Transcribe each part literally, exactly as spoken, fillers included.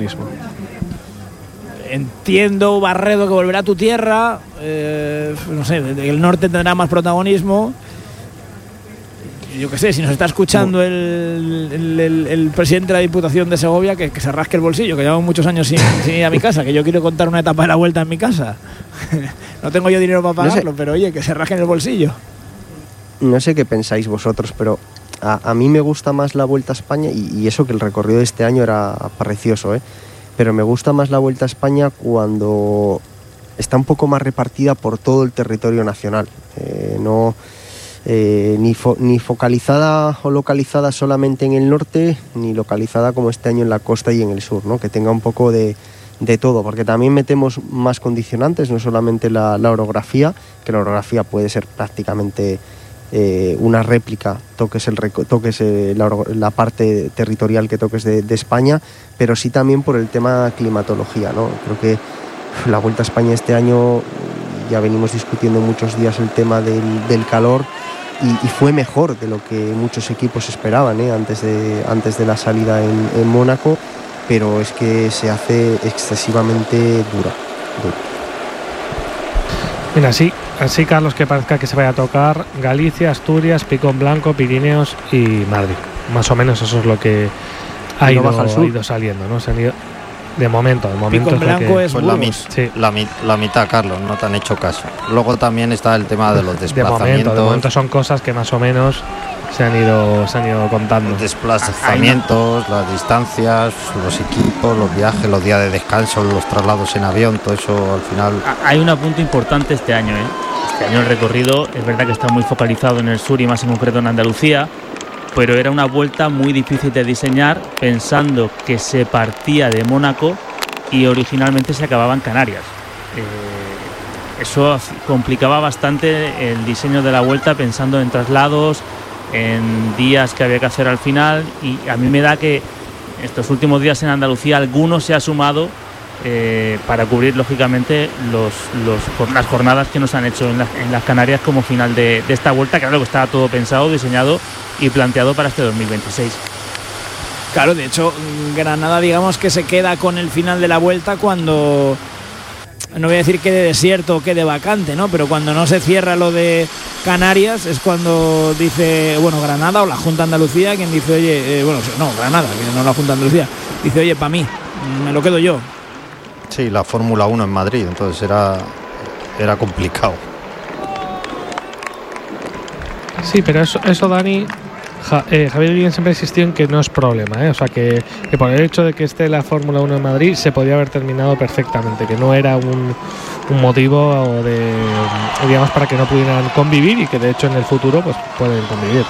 protagonismo. Entiendo, Barredo, que volverá a tu tierra. Eh, no sé, el norte tendrá más protagonismo. Yo qué sé, si nos está escuchando el, el, el, el presidente de la Diputación de Segovia, que, que se rasque el bolsillo, que llevamos muchos años sin, sin ir a mi casa, que yo quiero contar una etapa de la Vuelta en mi casa. No tengo yo dinero para pagarlo, no sé, pero oye, que se rasque en el bolsillo. No sé qué pensáis vosotros, pero a, a mí me gusta más la Vuelta a España, y, y eso que el recorrido de este año era precioso, ¿eh? Pero me gusta más la Vuelta a España cuando está un poco más repartida por todo el territorio nacional. Eh, no... Eh, ni, fo, ni focalizada o localizada solamente en el norte, ni localizada como este año en la costa y en el sur, ¿no? Que tenga un poco de, de todo, porque también metemos más condicionantes, no solamente la, la orografía, que la orografía puede ser prácticamente eh, una réplica, toques, el, toques eh, la, la parte territorial que toques de, de España, pero sí también por el tema climatología, ¿no? Creo que uf, la Vuelta a España este año, ya venimos discutiendo muchos días el tema del, del calor, Y, y fue mejor de lo que muchos equipos esperaban, ¿eh? antes, de, antes de la salida en, en Mónaco, pero es que se hace excesivamente dura, dura. Mira, así, así Carlos, que parezca que se vaya a tocar Galicia, Asturias, Picón Blanco, Pirineos y Madrid. Más o menos eso es lo que ha, ido, ha ido saliendo, ¿no? Se han ido, de momento, de momento Picón es Blanco lo que, es pues la, mit, sí. la, mit, la mitad, Carlos, no te han hecho caso. Luego también está el tema de los desplazamientos. De momento, de momento son cosas que más o menos se han ido, se han ido contando. Los desplazamientos, las distancias, los equipos, los viajes, los días de descanso, los traslados en avión, todo eso al final. Hay un punto importante este año, ¿eh? Este año el recorrido es verdad que está muy focalizado en el sur y más en concreto en Andalucía, pero era una vuelta muy difícil de diseñar pensando que se partía de Mónaco y originalmente se acababa en Canarias. Eh, eso complicaba bastante el diseño de la vuelta pensando en traslados, en días que había que hacer al final, y a mí me da que estos últimos días en Andalucía algunos se ha sumado eh, para cubrir lógicamente los, los, las jornadas que nos han hecho en, la, en las Canarias como final de, de esta vuelta. Claro que estaba todo pensado, diseñado y planteado para este dos mil veintiséis. Claro, de hecho, Granada, digamos que se queda con el final de la vuelta cuando, no voy a decir quede desierto o quede vacante, ¿no? Pero cuando no se cierra lo de Canarias es cuando dice, bueno, Granada o la Junta de Andalucía, quien dice, oye, eh, bueno, no, Granada, que no la Junta de Andalucía, dice, oye, para mí, me lo quedo yo. Sí, la Fórmula uno en Madrid, entonces era, era complicado. Sí, pero eso, eso Dani... Ja, eh, Javier Guillén siempre insistió en que no es problema, ¿eh? O sea, que, que por el hecho de que esté la Fórmula uno en Madrid se podía haber terminado perfectamente, que no era un, un motivo de, digamos, para que no pudieran convivir, y que de hecho en el futuro pues pueden convivir.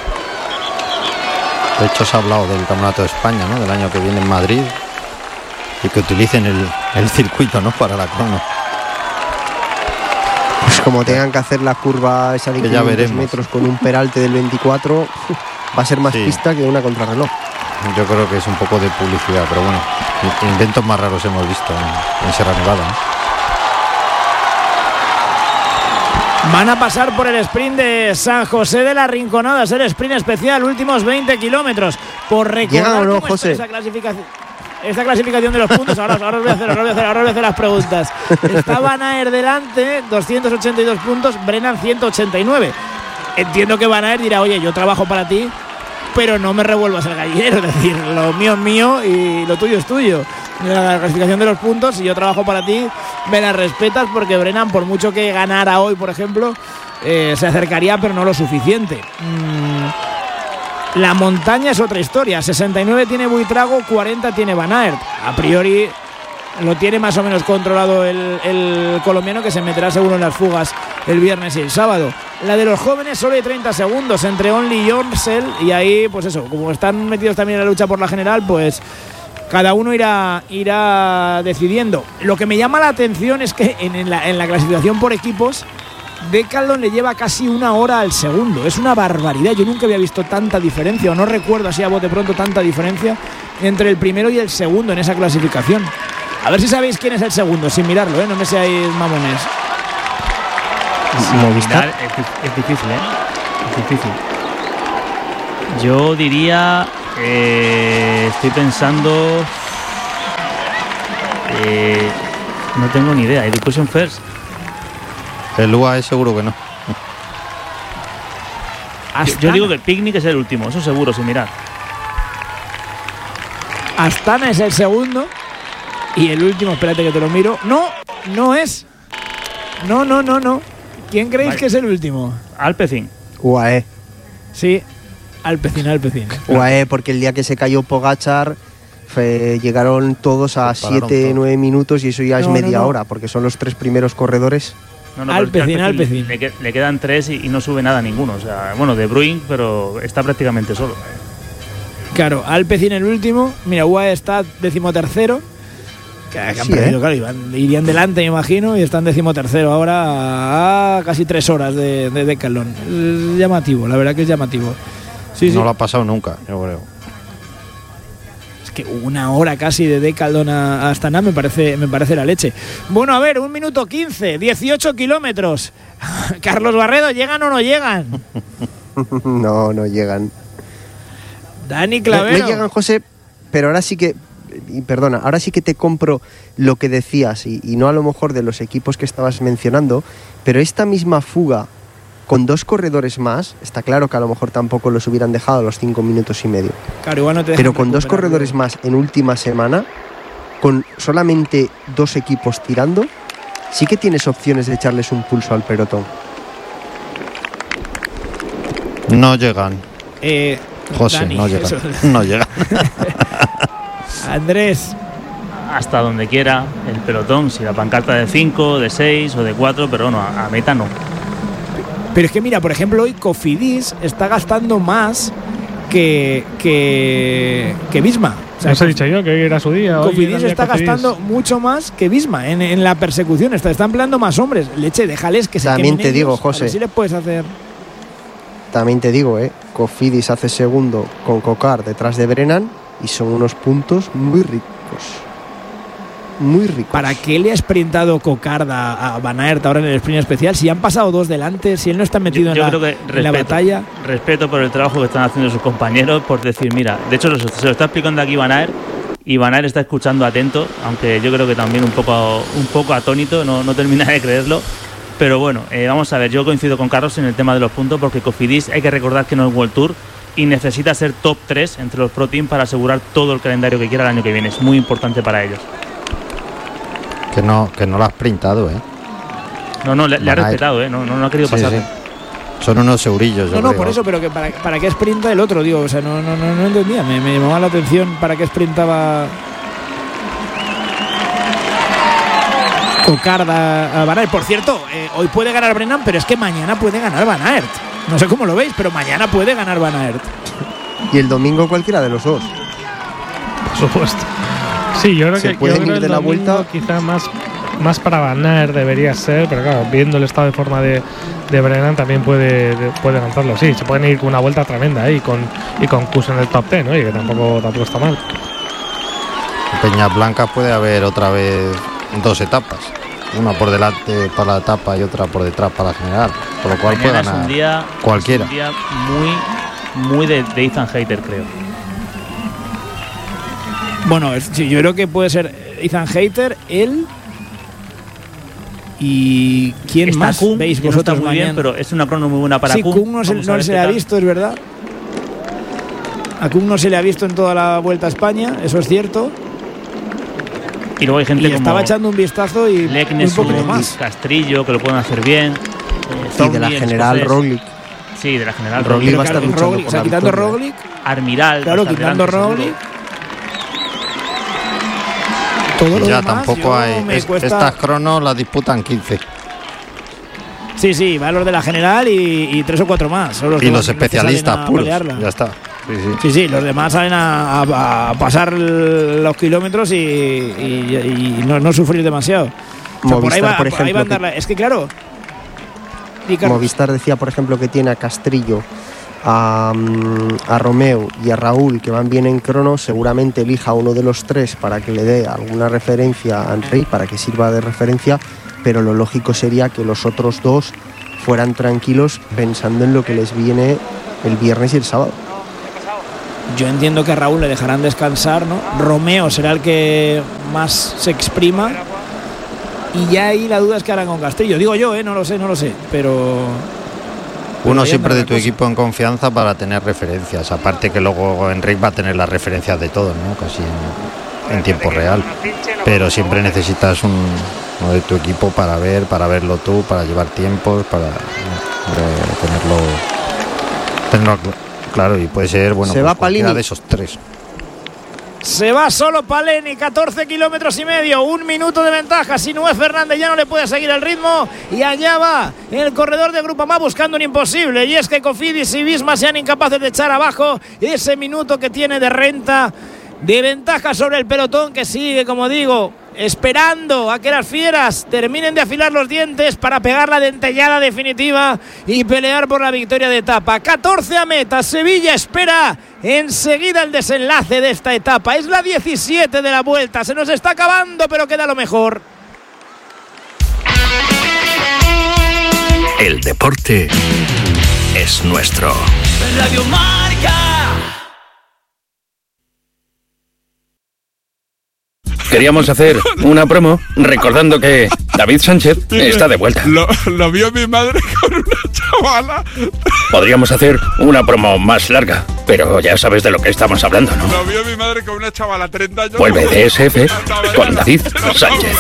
De hecho se ha hablado del Campeonato de España, ¿no? Del año que viene en Madrid, y que utilicen el, el circuito, ¿no? Para la crono. Pues como tengan que hacer la curva esa de quinientos metros con un peralte del veinticuatro, va a ser más sí. pista que una contrarreloj. Yo creo que es un poco de publicidad, pero bueno, inventos más raros hemos visto en, en Sierra Nevada, ¿no? Van a pasar por el sprint de San José de las Rinconadas, el sprint especial, últimos veinte kilómetros. Por recordar no, cómo está esa clasificación. Esta clasificación de los puntos, ahora, ahora, os voy a hacer, ahora, os voy a hacer, ahora os voy a hacer las preguntas. Está Van Aert delante, doscientos ochenta y dos puntos, Brennan ciento ochenta y nueve. Entiendo que Van Aert dirá, oye, yo trabajo para ti, pero no me revuelvas el gallinero, es decir, lo mío es mío y lo tuyo es tuyo. La clasificación de los puntos, si yo trabajo para ti, me la respetas, porque Brennan, por mucho que ganara hoy, por ejemplo, eh, se acercaría, pero no lo suficiente. Mm. La montaña es otra historia, sesenta y nueve tiene Buitrago, cuarenta tiene Van Aert. A priori lo tiene más o menos controlado el, el colombiano, que se meterá seguro en las fugas el viernes y el sábado. La de los jóvenes solo hay treinta segundos entre Only y Orsel, y ahí pues eso, como están metidos también en la lucha por la general, pues cada uno irá, irá decidiendo. Lo que me llama la atención es que en, en, la, en la clasificación por equipos, Decathlon le lleva casi una hora al segundo. Es una barbaridad. Yo nunca había visto tanta diferencia, o no recuerdo así a bote pronto tanta diferencia entre el primero y el segundo en esa clasificación. A ver si sabéis quién es el segundo, sin mirarlo, ¿eh? No me seáis mamones. Movistar es, es difícil, ¿eh? Es difícil. Yo diría, eh, estoy pensando, Eh, no tengo ni idea. Education First. El U A E seguro que no. Yo, yo digo que el Picnic es el último, eso seguro, sin mirar. Astana es el segundo. Y el último, espérate que te lo miro. No, no es. No, no, no, no. ¿Quién creéis Vale. que es el último? Alpecin. U A E. Sí, Alpecin, Alpecin. U A E, porque el día que se cayó Pogačar fue- llegaron todos a Se pararon siete todos. nueve minutos y eso ya es No, no, media no. hora, porque son los tres primeros corredores. No, no, pero es que Alpecin, Alpecin. Le, que- le quedan tres y, y no sube nada ninguno. O sea, bueno, de Bruin, pero está prácticamente solo. Claro, Alpecin el último. Mira, U A E está decimotercero. Que, que han Sí, perdido, ¿eh? claro, iban- irían delante, me imagino, y están decimotercero ahora a, a casi tres horas de, de Decathlon. Es llamativo, la verdad que es llamativo. Sí, sí. No lo ha pasado nunca, yo creo. Es que una hora casi de Decathlon a, a Astana me parece, me parece la leche. Bueno, a ver, un minuto quince, dieciocho kilómetros. Carlos Barredo, ¿llegan o no llegan? No, no llegan. Dani No, Clavero. no llegan, José, pero ahora sí que, y perdona, ahora sí que te compro lo que decías, y, y no a lo mejor de los equipos que estabas mencionando, pero esta misma fuga con dos corredores más, está claro que a lo mejor tampoco los hubieran dejado a los cinco minutos y medio, Claro, igual no te dejan pero con dos recuperar, corredores ¿no? más en última semana, con solamente dos equipos tirando, sí que tienes opciones de echarles un pulso al pelotón. No llegan. Eh, José, Dani, no llegan. eso. No llegan. Andrés, Hasta donde quiera el pelotón, si la pancarta de cinco, de seis o de cuatro, pero no, a, a meta no. pero es que mira, por ejemplo, hoy Cofidis está gastando más que que, que Visma. O sea, Os he dicho yo que hoy era su día. hoy era Cofidis el día está Cofidis. gastando mucho más que Visma en, en la persecución. Está, está empleando más hombres. Leche, déjales que se También quemen te digo, ellos, a José. ver si les puedes hacer. También te digo, eh, Cofidis hace segundo con Cocar detrás de Brennan y son unos puntos muy ricos. Muy ricos. ¿Para qué le ha sprintado Cocarda a Van Aert ahora en el sprint especial? Si han pasado dos delante, si él no está metido Yo, yo en, creo la, que en la respeto, batalla. respeto por el trabajo que están haciendo sus compañeros, por decir, mira, de hecho se lo está explicando aquí Van Aert y Van Aert está escuchando atento, aunque yo creo que también un poco, un poco atónito, no, no termina de creerlo. Pero bueno, eh, vamos a ver, yo coincido con Carlos en el tema de los puntos, porque Cofidis hay que recordar que no es World Tour y necesita ser top tres entre los Pro Team para asegurar todo el calendario que quiera el año que viene. Es muy importante para ellos. Que no, que no lo has printado, ¿eh? No, no, le, le ha Van Aert. respetado, ¿eh? No, no, no ha querido Sí, pasar. sí. Son unos eurillos, yo No, no, creo. por eso, pero que para, para qué sprinta el otro, digo, o sea, no, no, no, no entendía, me, me llamaba la atención para qué sprintaba Cocarda a Van Aert. Por cierto, eh, hoy puede ganar Brennan, pero es que mañana puede ganar Van Aert. No sé cómo lo veis, pero mañana puede ganar Van Aert. Y el domingo cualquiera de los dos. Por supuesto. Sí, yo creo Se que yo pueden creo ir el de la domingo vuelta. quizá más, más para Van Aert debería ser, pero claro, viendo el estado de forma de, de Brennan también puede, de- puede lanzarlo. Sí, se pueden ir con una vuelta tremenda ahí, con, y con Kuss en el top diez, ¿no? Y que tampoco, tampoco está mal. En Peñas Blancas puede haber otra vez dos etapas. Una por delante para la etapa y otra por detrás para la general. Por lo cual puede Mañana es ganar un día, cualquiera. es un día muy, muy de, de Ethan Hayter, creo. Bueno, es- sí, yo creo que puede ser Ethan Hayter, él y quién Está más Kuhn, veis que no está vosotros muy bien, mañana. pero es una crono muy buena para Sí, Kuhn. Kuhn no se, Vamos a no ver se qué le ha tal. visto, es verdad. A Kuhn no se le ha visto en toda la Vuelta a España, eso es cierto. Y luego hay gente Y como estaba echando un vistazo y un Leknes, poquito más. Castrillo, que lo pueden hacer bien. Eh, Y de Thornley, la el general escocés. Roglic. Sí, de la general Roglic Roglic. va a estar Claro, luchando Roglic, por o sea, la quitando victoria. Roglic, Armiral. claro, va a estar quitando delante, seguro. Roglic. Todo Y lo ya demás, tampoco yo hay. me es- cuesta- Estas cronos las disputan quince. Sí, sí, va los de la general y, y tres o cuatro más. Son los Y que los van- que especialistas salen a puros. pelearla. Ya está. Sí, sí. Sí, sí, los demás salen a, a- a pasar los kilómetros y, y- y no, no sufrir demasiado. O sea, por ahí Movistar, va, por por ahí ejemplo, va a andar que- la- Es que claro. Y Carlos, Movistar decía, por ejemplo, que tiene a Castrillo, a, mm, a Romeo y a Raúl, que van bien en crono. Seguramente elija uno de los tres para que le dé alguna referencia a Henry, para que sirva de referencia, pero lo lógico sería que los otros dos fueran tranquilos pensando en lo que les viene el viernes y el sábado. Yo entiendo que a Raúl le dejarán descansar, ¿no? Romeo será el que más se exprima. Y ya ahí la duda es que harán con Castillo. Digo yo, ¿eh? No lo sé, no lo sé. Pero... Uno siempre de tu equipo en confianza para tener referencias. Aparte que luego Enric va a tener las referencias de todos, ¿no? Casi en, en tiempo real. Pero siempre necesitas un, uno de tu equipo para ver, para verlo tú, para llevar tiempos, para eh, tenerlo, tenerlo claro. Y puede ser, bueno, Se pues va cualquiera Palini. de esos tres. Se va solo Paleni, catorce kilómetros y medio, un minuto de ventaja. Sinué Fernández ya no le puede seguir el ritmo y allá va el corredor de Groupama buscando un imposible. Y es que Cofidis y Visma sean incapaces de echar abajo ese minuto que tiene de renta de ventaja sobre el pelotón, que sigue, como digo, esperando a que las fieras terminen de afilar los dientes para pegar la dentellada definitiva y pelear por la victoria de etapa. catorce a meta, Sevilla espera enseguida el desenlace de esta etapa. Es la diecisiete de la vuelta, se nos está acabando, pero queda lo mejor. El deporte es nuestro. Radio Marca. Queríamos hacer una promo recordando que David Sánchez está de vuelta. Lo, lo vio mi madre con una chavala. Podríamos hacer una promo más larga, pero ya sabes de lo que estamos hablando, ¿no? Lo vio mi madre con una chavala, treinta años. Vuelve D S F con David Sánchez.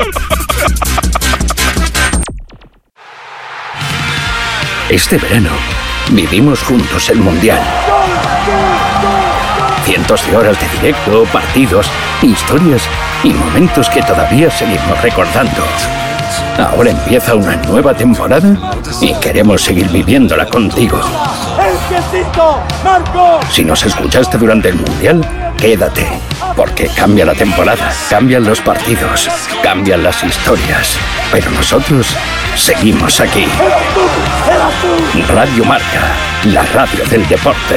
Este verano vivimos juntos el Mundial. Cientos de horas de directo, partidos, historias y momentos que todavía seguimos recordando. Ahora empieza una nueva temporada y queremos seguir viviéndola contigo. Si nos escuchaste durante el Mundial, quédate, porque cambia la temporada, cambian los partidos, cambian las historias, pero nosotros seguimos aquí. Radio Marca, la radio del deporte.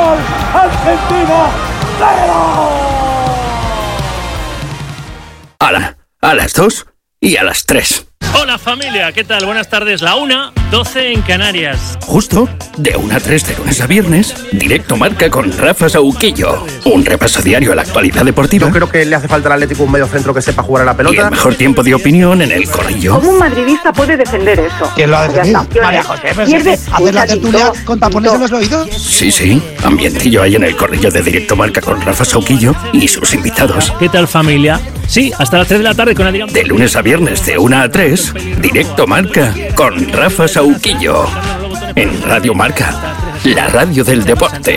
A, la, a las dos y a las tres. Hola familia, ¿qué tal? Buenas tardes, la una, doce en Canarias. Justo de una a tres de lunes a viernes, Directo Marca con Rafa Sauquillo. Un repaso diario a la actualidad deportiva. Yo creo que le hace falta al Atlético un medio centro que sepa jugar a la Y pelota. el mejor tiempo de opinión en el corrillo. ¿Cómo un madridista puede defender eso? ¿Quién lo ha defendido? María José, ¿hacer la tertulia con tapones en los oídos? Sí, sí, ambientillo ahí en el corrillo de Directo Marca con Rafa Sauquillo y sus invitados. ¿Qué tal familia? Sí, hasta las tres de la tarde con Adrián. De lunes a viernes de una a tres, Directo Marca con Rafa Sauquillo. En Radio Marca, la radio del deporte.